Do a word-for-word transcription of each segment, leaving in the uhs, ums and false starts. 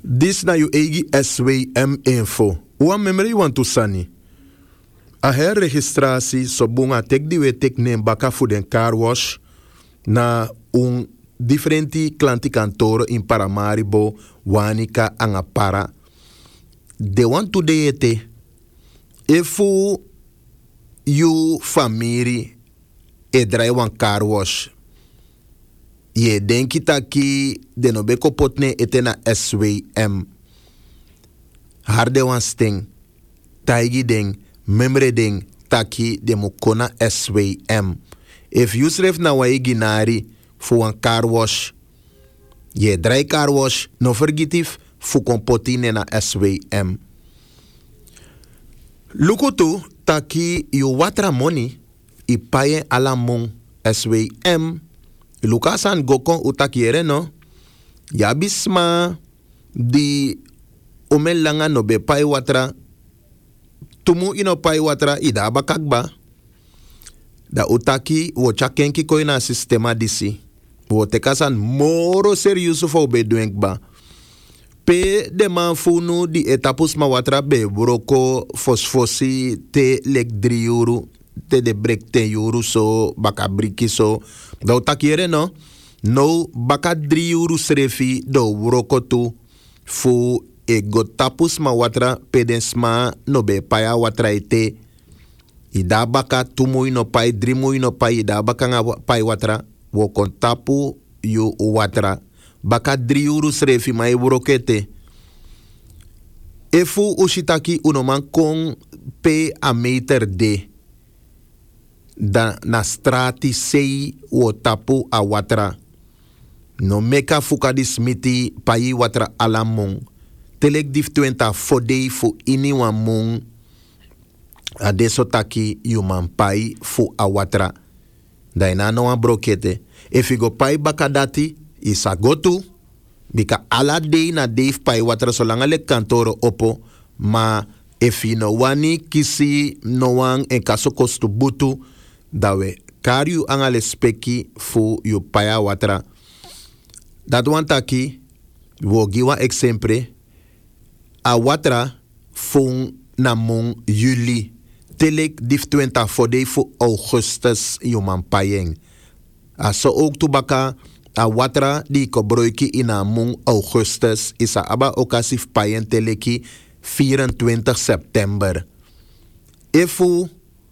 Dis na yu egi S W M info. Uwa memory want to sani. A herregistratie so bunga tek di we tek neem baka fu den car wash na un differenti klanti kantoro in Paramaribo, Wanika, Angapara. De want to de ete. Efu yu famiri e drai wan car wash. Ye denki taki de no beko potne ete na S W M. Harde wan sting. Taigi ding. Memre ding. Taki de mukona S W M. If you schrijft na wa ginari voor een car wash. Je dry car wash. No vergetief voor kompotine na S W M. Lukutu taki you watra money. I paye alamong S W M. Lukasan gokon utakiere no. Ya bisma di omelanga no be pai watra. Tumu ino pai watra ida bakakba. Da utaki wo chakenki ko ina sistema disi. Wo tekasan moro seriusu fo be duenkba. Pe de man funu di etapus ma watra be broko fosfosi te lek drie euro. Te de brek ten euro so baka briki so. Da utakiere no. No baka drie euro srefi do broko tu fu e go tapus ma watra pedensma no be paya watra ite. Ida baka tumu no pai, drimu no pai, ida baka nga pai watra. Wo kon tapu yu watra. Baka drie euro srefi ma e brokete. Efu ushitaki unoman kon pe a meter de. Da na strati sei wo tapu a watra. No meka fuka di smiti pai watra alamong. Telek dif twenta fodei fu ini wan mong. A deso taki yu man pai fu a watra. Da ina no an brokete. If you go pai bakadati, isa gotu. Bika ala dei na deif pai watra solanga le kantoro opo. Ma if you no wani kisi no wan en kaso kostu butu. Dawe kariu angale speki fu yu paya watra. Dat wan taki. Wo giwa exemple. A watra fun na mong juli. Telek dif twenta fodei fu augustus yu man payeng. A so ook tubaka a watra di kobroiki ina mong augustus isa aba okasif payen teleki vierentwintig september. Efu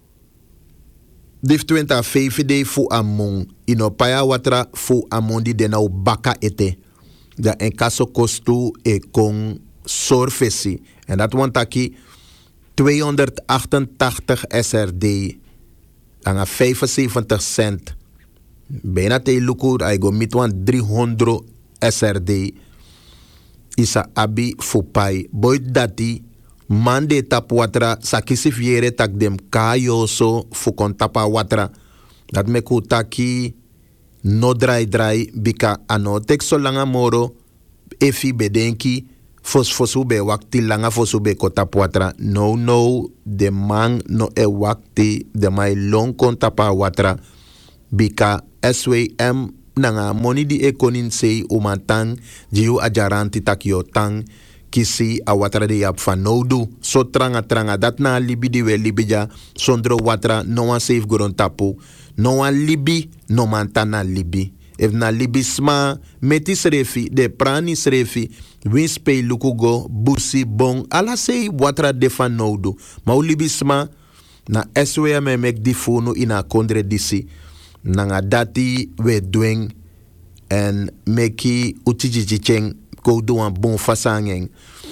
dif twenta vijfde fu among ino paya watra fu amondi de nou baka ete. Da en kaso kostu e kon surfesi. En dat want taki tweehonderdachtentachtig S R D. Anga vijfenzeventig cent. Bijna te lukur ay go mitwan driehonderd S R D. Isa abi fupai. Boy dati mande tap watra sakisi fiere tak dem kayo so fukon tapa watra. Dat me ku taki no dry dry bika ano tek so langa moro efi bedenki fos fosu be wakti langa fosu be kota watra. No no de man no e wakti de mai long kon tapa watra bika S W M nanga moni di ekonin sei umantang jiu ajaranti takyo tang kisi a watra de yap van nodu. So tranga tranga dat na libi di we libija sondro watra no one safe goron tapu. No one libi no mantana libi. If na libi sma meti srefi de prani srefi winspe lukugo busi bon ala sei watra de van nodu. Ma u libi sma na S W M mek di funu ina kondre disi. Nanga dati we doing en meki utijijicheng ko duan bon fasangeng.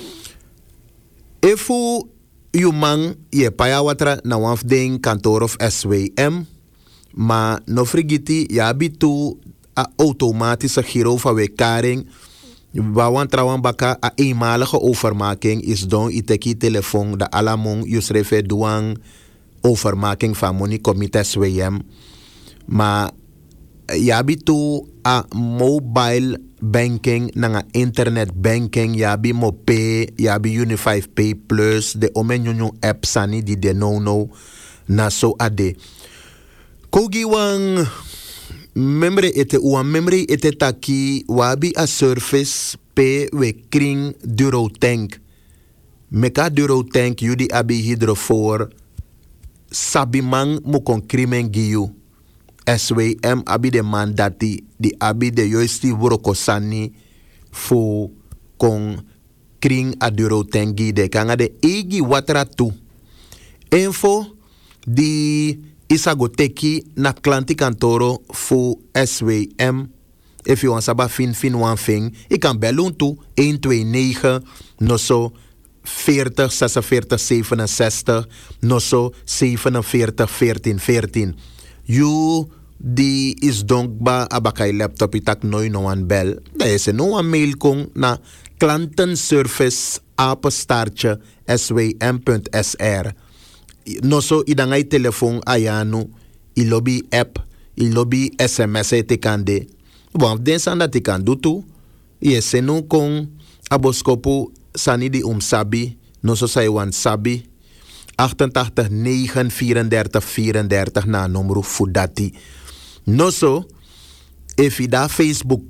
Efu yu man ye paya watra na wafding kantor of S W M. Ma no frigiti ya bitu a automatische giro van we karing. Bawan trawan baka a eenmalige overmaking is don iteki telefoon de alamong yusrefe duang overmaking van money comité S W M. Ma yabi tu a mobile banking nanga internet banking yabi mo pay yabi Unified Pay Plus de omenyonyo app sani di de no no na so ade. Kogi wang membre ete uan membre ete taki wabi a service pe we kring duro tank. Meka duro tank yu di abi hydrofor. Sabimang mo kon krimen giyu. S W M abi de mandati di abi de yoisti worokosani fu kon kring a duro tanki de kanga de igi watra tu. Info di isagoteki na klanti kantoro fu S W M. If you want saba fin fin one thing, ik kan bellen toe one two nine no so forty, forty-six, zevenenzestig, no so zevenenveertig, veertien, veertien. You die is donkba abakai laptop itak noy no one bel. Daar is no one mail kong na klantenservice apenstaartje s w m punt s r. No so idangay telefoon ayano, ilobi app, ilobi S M S te kande. Want den san dat ik kan doen toe. Je senu kong aboskopu sani di umsabi, no so say wan sabi. achtentachtig negen vierendertig vierendertig na numero fudati. No so, if je daar Facebook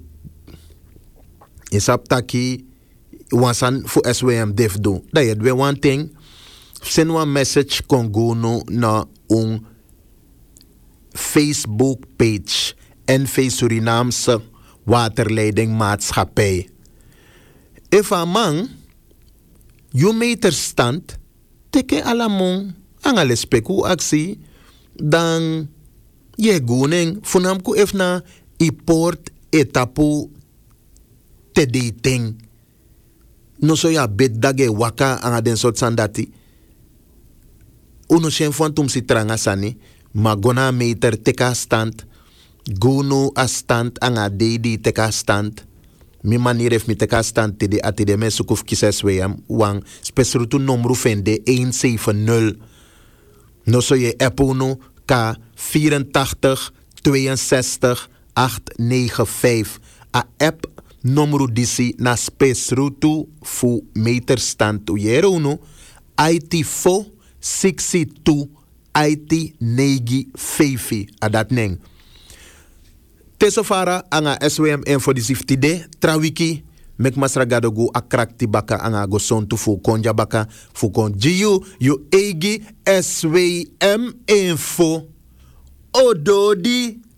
is op taki, wansan fu S W M def do. Dat je doe one thing, send one message kon go no na un Facebook page N V Surinaamse Waterleiding Maatschappij. If a man, you meterstand, teke alamong, ang alespeku aksi, dan ye guning, funamku if na iport etapu te dating. No so ya bed dage waka ang aden sot sandati. Uno shen fantum si tranga sani, magona meter teka stand, Gunu a stand ang a dedi teka stand. Mi manier if mi teka stand te de ati de me sukuf kises weyam wang spesrutu numru fende one seven nul. No so je epuno ka vierentachtig tweeënzestig acht negen vijf. A app numru disi na spesrutu fu meterstand uyero uno. I T four sixty-two I T negen vijf. A dat neng. Tesofara anga S W M info di siftide trawiki mek masragado gu akrakti baka anga go sontu fu konja baka fu konjiu yu egi S W M info ododi